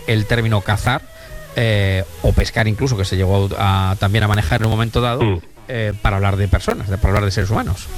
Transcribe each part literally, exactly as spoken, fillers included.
el término cazar, eh, o pescar incluso, que se llegó a, también a manejar en un momento dado, mm. eh, para hablar de personas, de, para hablar de seres humanos.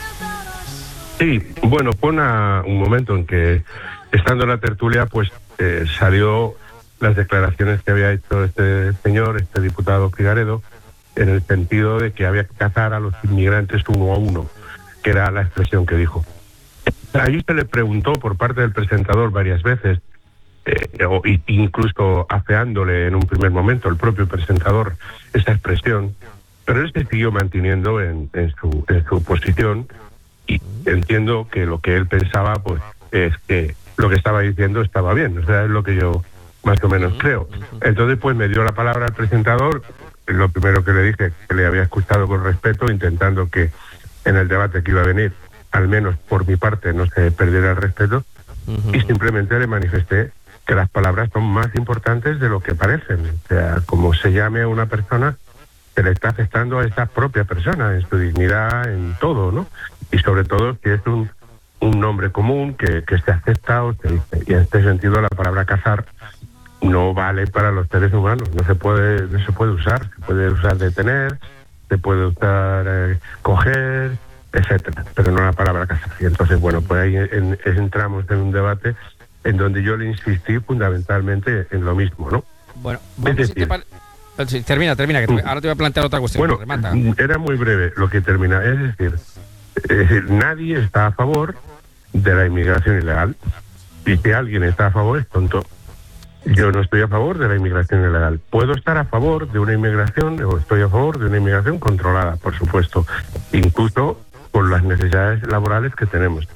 Sí, bueno, fue una, un momento en que, estando en la tertulia, pues eh, salió las declaraciones que había hecho este señor, este diputado Figaredo, en el sentido de que había que cazar a los inmigrantes uno a uno, que era la expresión que dijo. Ahí se le preguntó por parte del presentador varias veces, eh, o incluso afeándole en un primer momento el propio presentador esa expresión, pero él se siguió manteniendo en, en, su, en su posición, y entiendo que lo que él pensaba pues es que lo que estaba diciendo estaba bien, o sea, es lo que yo más o menos creo. Entonces pues me dio la palabra al presentador. Lo primero que le dije, que le había escuchado con respeto, intentando que en el debate que iba a venir, al menos por mi parte, no se perdiera el respeto, uh-huh. y simplemente le manifesté que las palabras son más importantes de lo que parecen. O sea, como se llame a una persona, se le está afectando a esa propia persona, en su dignidad, en todo, ¿no? Y sobre todo si es un, un nombre común que, que se acepta o se dice. Y en este sentido la palabra cazar no vale para los seres humanos, no se puede no se puede usar, se puede usar detener, se puede usar eh, coger, etcétera, pero no la palabra cazar. Y entonces, bueno, pues ahí en, en, entramos en un debate en donde yo le insistí fundamentalmente en lo mismo, ¿no? Bueno, vamos es decir, a te... termina, termina, que te... ahora te voy a plantear otra cuestión. Bueno, remata. Era muy breve lo que termina, es decir, eh, nadie está a favor de la inmigración ilegal, y si alguien está a favor es tonto. Yo no estoy a favor de la inmigración ilegal. Puedo estar a favor de una inmigración, o estoy a favor de una inmigración controlada, por supuesto, incluso con las necesidades laborales que tenemos.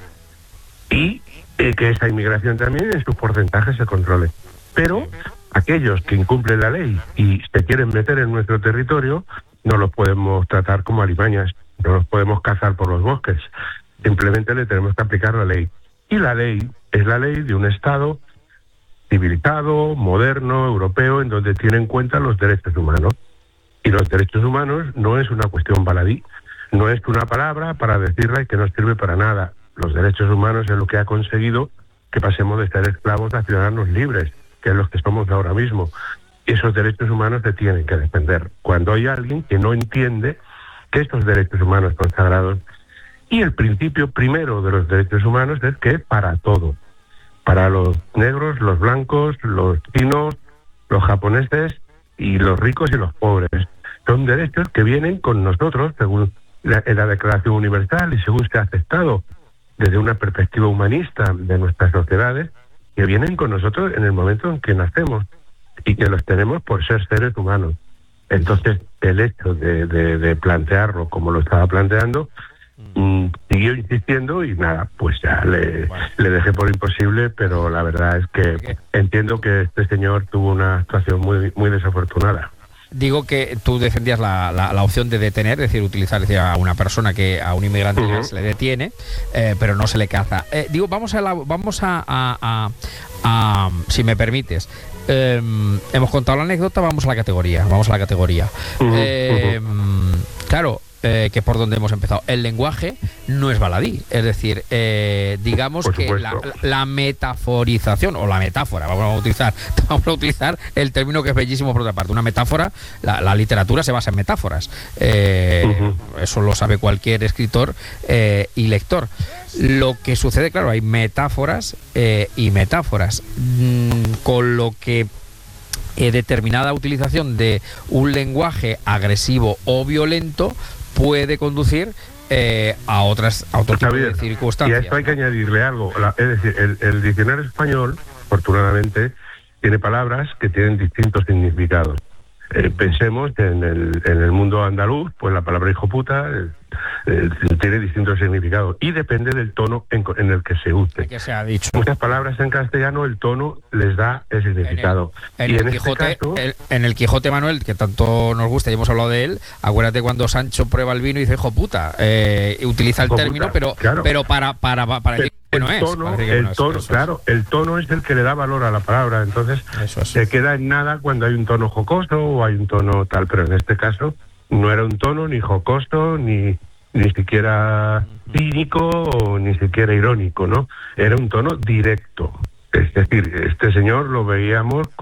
Y eh, que esa inmigración también en sus porcentajes se controle. Pero aquellos que incumplen la ley y se quieren meter en nuestro territorio, no los podemos tratar como alimañas, no los podemos cazar por los bosques. Simplemente le tenemos que aplicar la ley. Y la ley es la ley de un Estado civilizado, moderno, europeo, en donde tiene en cuenta los derechos humanos. Y los derechos humanos no es una cuestión baladí, no es una palabra para decirla y que no sirve para nada. Los derechos humanos es lo que ha conseguido que pasemos de ser esclavos a ciudadanos libres, que es los que somos ahora mismo. Y esos derechos humanos se tienen que defender. Cuando hay alguien que no entiende que estos derechos humanos son sagrados, y el principio primero de los derechos humanos es que es para todo. Para los negros, los blancos, los chinos, los japoneses y los ricos y los pobres. Son derechos que vienen con nosotros según la, la Declaración Universal y según se ha aceptado desde una perspectiva humanista de nuestras sociedades, que vienen con nosotros en el momento en que nacemos y que los tenemos por ser seres humanos. Entonces, el hecho de, de, de plantearlo como lo estaba planteando, Mm, siguió insistiendo y nada, pues ya le, bueno. le dejé por imposible, pero la verdad es que entiendo que este señor tuvo una actuación muy muy desafortunada. Digo que tú defendías la, la, la opción de detener, es decir, utilizar es decir, a una persona que a un inmigrante uh-huh. se le detiene, eh, pero no se le caza. Eh, digo, vamos a la, vamos a, a, a, a si me permites. Eh, hemos contado la anécdota, vamos a la categoría, vamos a la categoría. Uh-huh. Eh, uh-huh. Claro. Eh, que por donde hemos empezado. El lenguaje no es baladí, es decir, eh, digamos que la, la metaforización o la metáfora, vamos a utilizar, vamos a utilizar el término que es bellísimo por otra parte. Una metáfora, la, la literatura se basa en metáforas. Eh, uh-huh. Eso lo sabe cualquier escritor eh, y lector. Lo que sucede, claro, hay metáforas eh, y metáforas, mm, con lo que eh, determinada utilización de un lenguaje agresivo o violento puede conducir eh, a otras a otro tipo de circunstancias. Y a esto hay que añadirle algo. La, es decir, el, el diccionario español, afortunadamente, tiene palabras que tienen distintos significados. Eh, pensemos en el, en el mundo andaluz, pues la palabra hijo puta eh, eh, tiene distintos significados y depende del tono en, en el que se use. Que se ha dicho. Muchas palabras en castellano el tono les da el significado. En el, en y el, en Quijote, este caso, el, en el Quijote Manuel, que tanto nos gusta y hemos hablado de él, acuérdate cuando Sancho prueba el vino y dice hijo puta, eh, utiliza el hijo término, puta, pero claro. pero para para para, para pero, decir que no el es. Tono, Que el no es, tono, claro, es. el tono es el que le da valor a la palabra, entonces es. se queda en nada cuando hay un tono jocoso o hay un tono tal, pero en este caso no era un tono ni jocoso ni ni siquiera cínico o ni siquiera irónico, ¿no? Era un tono directo. Es decir, este señor lo veíamos